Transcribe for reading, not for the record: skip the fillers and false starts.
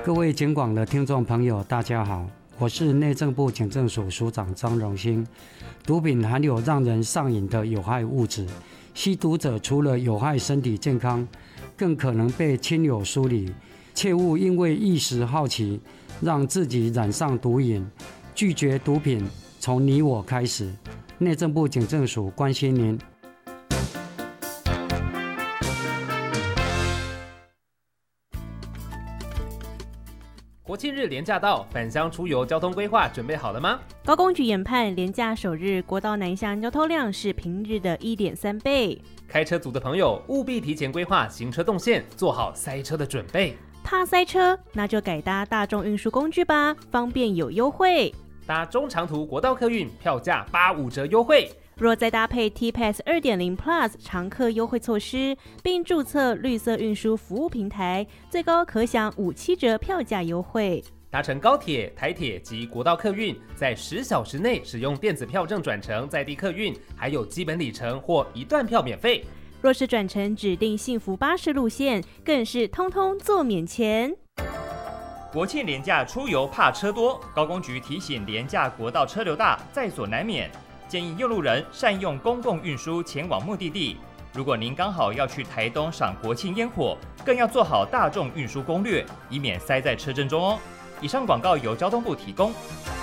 各位警广的听众朋友，大家好，我是内政部警政署署长张荣兴。毒品含有让人上瘾的有害物质，吸毒者除了有害身体健康，更可能被亲友疏离。切勿因为一时好奇，让自己染上毒瘾。拒绝毒品，从你我开始。内政部警政署关心您。 国庆日连假到，返乡出游交通规划准备好了吗？ 高公局研判，连假首日国道南向交通量是平日的 1.3 倍。 开车族的朋友务必提前规划行车动线，做好塞车的准备。 怕塞车，那就改搭大众运输工具吧，方便有优惠。 搭中长途国道客运，票价85折优惠。 若再搭配 T-Pass 2.0 Plus 常客优惠措施，并注册绿色运输服务平台，最高可享57折票价优惠。 搭乘高铁、台铁及国道客运，在10小时内使用电子票证转乘在地客运，还有基本里程或一段票免费。 若是转乘指定幸福巴士路线，更是通通做免钱。 国庆连假出游怕车多，高公局提醒连假国道车流大，在所难免。建议用路人善用公共运输前往目的地。如果您刚好要去台东赏国庆烟火，更要做好大众运输攻略，以免塞在车阵中哦。以上广告由交通部提供。